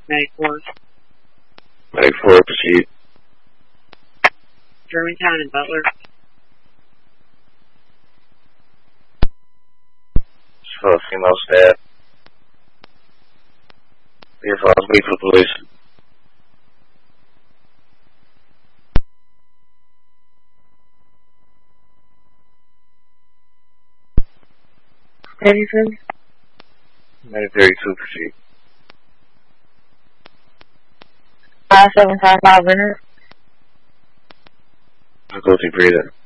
Medic 4. Medic 4, proceed. Germantown and Butler. Female staff. Be advised, wait for police. Anything? Medic 32, proceed. 5755 minutes. Difficulty breathing.